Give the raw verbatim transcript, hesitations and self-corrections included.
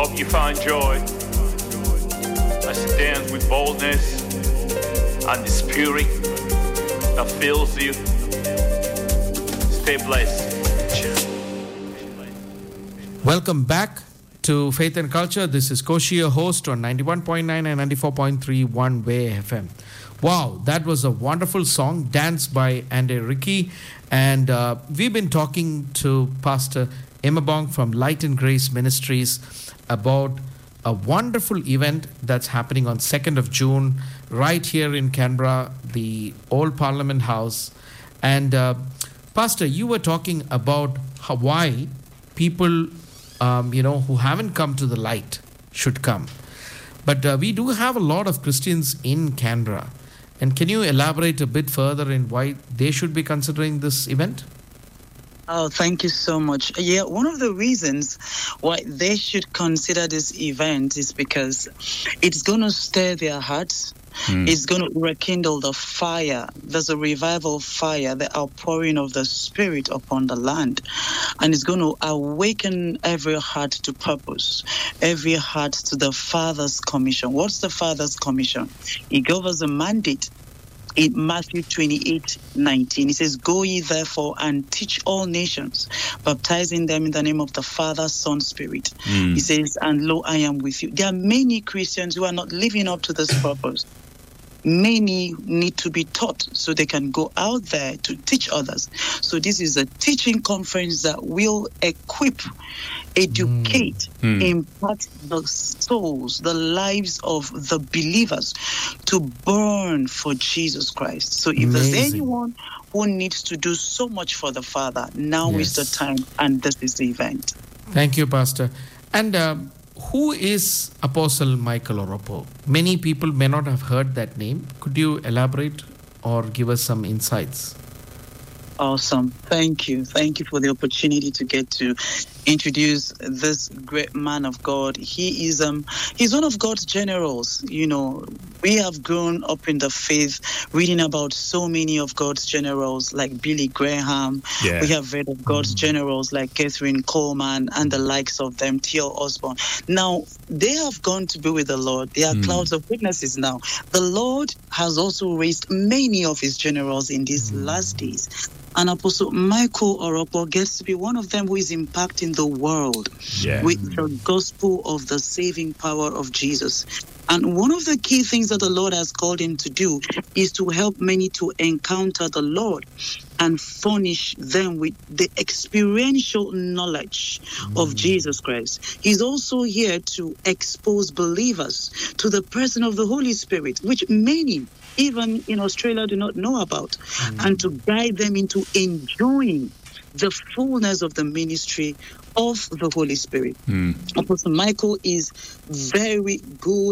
Hope you find joy as you dance with boldness and the spirit that fills you. Stay blessed. Welcome back to Faith and Culture. This is Koshi, your host on ninety-one point nine and ninety-four point three One Way F M. Wow, that was a wonderful song, Dance by Ande Ricky. And uh, we've been talking to Pastor Imabong from Light and Grace Ministries about a wonderful event that's happening on second of June right here in Canberra, the Old Parliament House. And uh, Pastor, you were talking about how, why people Um, you know, who haven't come to the light should come. But uh, we do have a lot of Christians in Canberra. And can you elaborate a bit further in why they should be considering this event? Oh, thank you so much. Yeah, one of the reasons why they should consider this event is because it's going to stir their hearts. Mm. It's going to rekindle the fire. There's a revival fire, the outpouring of the Spirit upon the land. And it's going to awaken every heart to purpose, every heart to the Father's commission. What's the Father's commission? He gave us a mandate. In Matthew twenty-eight nineteen, it says, "Go ye therefore and teach all nations, baptizing them in the name of the Father, Son, Spirit." Mm. He says, "And lo, I am with you." There are many Christians who are not living up to this purpose. Many need to be taught so they can go out there to teach others. So this is a teaching conference that will equip, educate, mm. impart the souls, the lives of the believers to burn for Jesus Christ. So if Amazing. There's anyone who needs to do so much for the Father, now yes. is the time, and this is the event. Thank you, Pastor. And um, who is Apostle Michael Oropo? Many people may not have heard that name. Could you elaborate or give us some insights? Awesome. Thank you. Thank you for the opportunity to get to introduce this great man of God. He is um he's one of God's generals. You know, we have grown up in the faith reading about so many of God's generals like Billy Graham. Yeah. We have read of God's mm-hmm. generals like Catherine Coleman and the likes of them, T L Osborne. Now, they have gone to be with the Lord. They are mm. clouds of witnesses now. The Lord has also raised many of his generals in these mm. last days. And Apostle Michael Oropo gets to be one of them who is impacting the world yeah. with the gospel of the saving power of Jesus. And one of the key things that the Lord has called him to do is to help many to encounter the Lord and furnish them with the experiential knowledge mm. of Jesus Christ. He's also here to expose believers to the person of the Holy Spirit, which many even in Australia do not know about, mm. and to guide them into enjoying the fullness of the ministry of the Holy Spirit. Mm. Apostle Michael is very good